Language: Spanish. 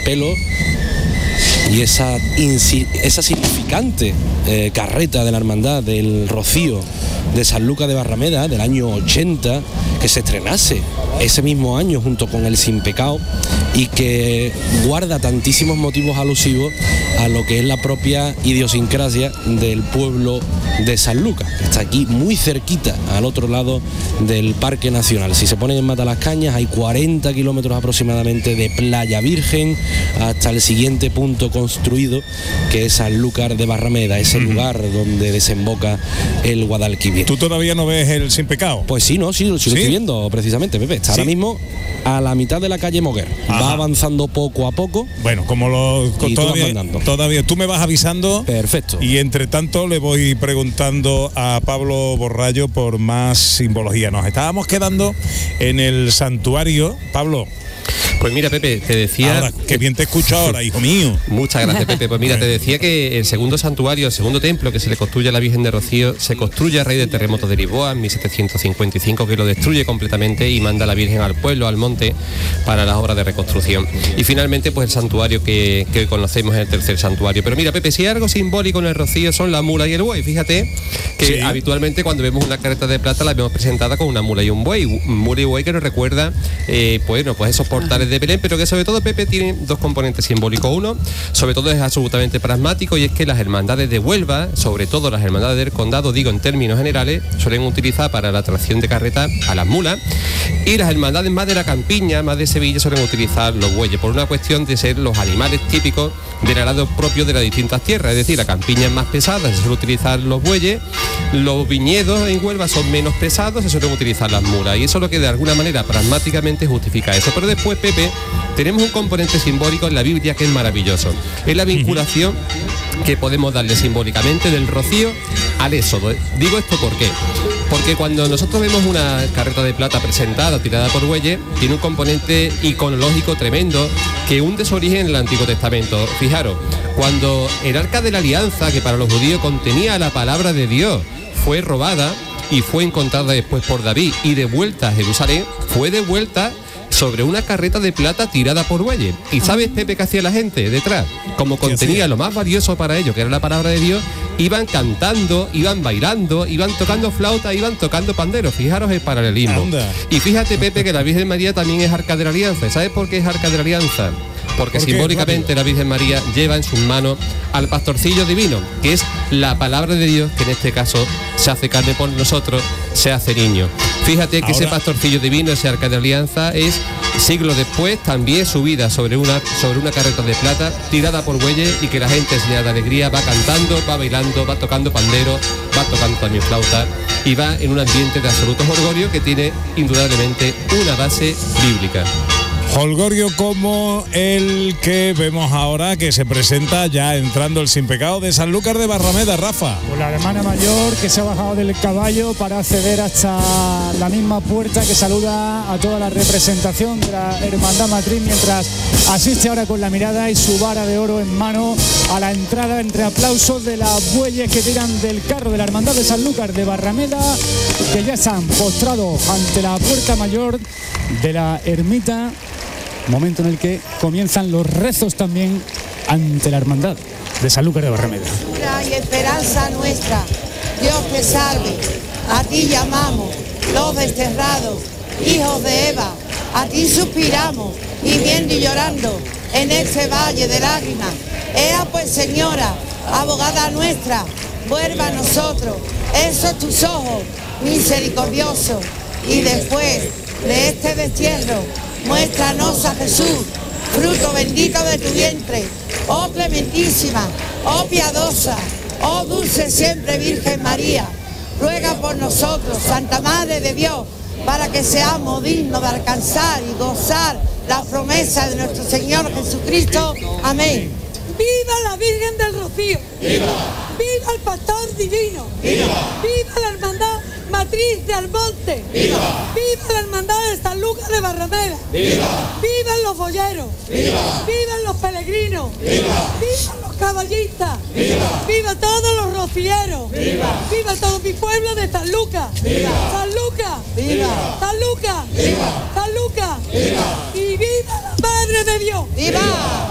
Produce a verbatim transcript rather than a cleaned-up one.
pelo y esa, insi- esa significante eh, carreta de la Hermandad del Rocío de Sanlúcar de Barrameda del año ochenta, que se estrenase ese mismo año junto con el Sin Pecado y que guarda tantísimos motivos alusivos a lo que es la propia idiosincrasia del pueblo de Sanlúcar, que está aquí muy cerquita, al otro lado del Parque Nacional. Si se ponen en Matalascañas hay cuarenta kilómetros aproximadamente de Playa Virgen hasta el siguiente punto construido, que es Sanlúcar de Barrameda, ese uh-huh. lugar donde desemboca el Guadalquivir. ¿Tú todavía no ves el Sin Pecado? Pues sí, no, sí, sí lo estoy viendo precisamente, Pepe. Está ¿Sí? ahora mismo a la mitad de la calle Moguer. Ajá. Va avanzando poco a poco. Bueno, como lo y todavía, tú todavía tú me vas avisando. Perfecto. Y entre tanto le voy preguntando a Pablo Borrallo por más simbología. Nos estábamos quedando en el santuario, Pablo. Pues mira, Pepe, te decía... Ahora, que bien te escucho ahora, hijo mío. Muchas gracias, Pepe. Pues mira, te decía que el segundo santuario, el segundo templo que se le construye a la Virgen de Rocío, se construye a raíz del terremoto de Lisboa en mil setecientos cincuenta y cinco, que lo destruye completamente y manda a la Virgen al pueblo, al monte, para las obras de reconstrucción. Y finalmente, pues el santuario que, que hoy conocemos es el tercer santuario. Pero mira, Pepe, si hay algo simbólico en el Rocío son la mula y el buey. Fíjate que sí. habitualmente cuando vemos una carreta de plata la vemos presentada con una mula y un buey. Mula y buey que nos recuerda, eh, pues, no, pues esos portales de Belén, pero que sobre todo, Pepe, tiene dos componentes simbólicos. Uno, sobre todo es absolutamente pragmático, y es que las hermandades de Huelva, sobre todo las hermandades del condado, digo en términos generales, suelen utilizar para la atracción de carreta a las mulas, y las hermandades más de la campiña, más de Sevilla, suelen utilizar los bueyes, por una cuestión de ser los animales típicos del arado propio de las distintas tierras. Es decir, la campiña es más pesada, se suele utilizar los bueyes, los viñedos en Huelva son menos pesados, se suelen utilizar las mulas, y eso es lo que de alguna manera pragmáticamente justifica eso. Pero después, Pepe, tenemos un componente simbólico en la Biblia que es maravilloso. Es la vinculación que podemos darle simbólicamente del Rocío al Éxodo. Digo esto ¿por qué? Porque cuando nosotros vemos una carreta de plata presentada, tirada por bueyes, tiene un componente iconológico tremendo que hunde su origen en el Antiguo Testamento. Fijaros, cuando el Arca de la Alianza, que para los judíos contenía la palabra de Dios, fue robada y fue encontrada después por David y devuelta a Jerusalén, fue devuelta sobre una carreta de plata tirada por bueyes. ¿Y sabes, Pepe, qué hacía la gente detrás? Como contenía lo más valioso para ellos, que era la palabra de Dios, iban cantando, iban bailando, iban tocando flauta, iban tocando pandero. Fijaros el paralelismo. Anda. Y fíjate, Pepe, que la Virgen María también es Arca de la Alianza. ¿Sabes por qué es Arca de la Alianza? Porque ¿Por simbólicamente la Virgen María lleva en sus manos al pastorcillo divino, que es la palabra de Dios, que en este caso se hace carne por nosotros, se hace niño. Fíjate que Ahora... ese pastorcillo divino, ese Arca de Alianza, es siglos después también subida sobre una, sobre una carreta de plata, tirada por bueyes, y que la gente, llena de alegría, va cantando, va bailando, va tocando pandero, va tocando también flauta, y va en un ambiente de absoluto jolgorio que tiene indudablemente una base bíblica. Jolgorio como el que vemos ahora, que se presenta ya entrando el Sin Pecado de Sanlúcar de Barrameda, Rafa. Pues la hermana mayor que se ha bajado del caballo para acceder hasta la misma puerta, que saluda a toda la representación de la Hermandad Matriz, mientras asiste ahora con la mirada y su vara de oro en mano a la entrada, entre aplausos de las bueyes que tiran del carro de la Hermandad de Sanlúcar de Barrameda, que ya se han postrado ante la puerta mayor de la ermita. Momento en el que comienzan los rezos también ante la Hermandad de Sanlúcar de Barrameda. Y esperanza nuestra, Dios te salve, a ti llamamos, los desterrados, hijos de Eva, a ti suspiramos, gimiendo y llorando en este valle de lágrimas. Ea pues, Señora, abogada nuestra, vuelva a nosotros esos tus ojos misericordiosos, y después de este destierro, muéstranos a Jesús, fruto bendito de tu vientre, oh clementísima, oh piadosa, oh dulce siempre Virgen María. Ruega por nosotros, Santa Madre de Dios, para que seamos dignos de alcanzar y gozar la promesa de nuestro Señor Jesucristo. Amén. ¡Viva la Virgen del Rocío! ¡Viva! ¡Viva el Pastor Divino! ¡Viva! ¡Viva la Hermandad Matriz de Almonte! ¡Viva! ¡Viva la Hermandad de Sanlúcar de Barrameda! ¡Viva! ¡Vivan los boyeros! ¡Viva! ¡Vivan los peregrinos! ¡Viva! ¡Vivan los caballistas! ¡Viva! ¡Viva todos los rocieros! ¡Viva! ¡Viva todo mi pueblo de Sanlúcar! ¡Viva! ¡Sanlúcar! ¡Viva! ¡Sanlúcar! ¡Viva! ¡Sanlúcar! ¡Viva! ¡Y viva la Madre de Dios! ¡Viva!